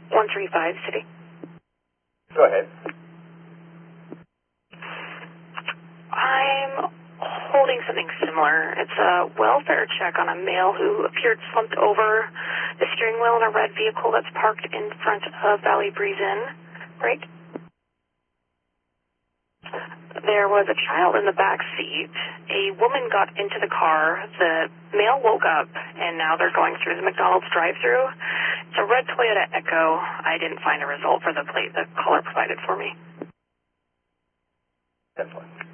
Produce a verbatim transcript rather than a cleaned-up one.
one three five City. Go ahead. I'm holding something similar. It's a welfare check on a male who appeared slumped over the steering wheel in a red vehicle that's parked in front of Valley Breeze Inn. Right? There was a child in the back seat. A woman got into the car. The male woke up, and now they're going through the McDonald's drive-thru. It's a red Toyota Echo. I didn't find a result for the plate the caller provided for me. That's fine.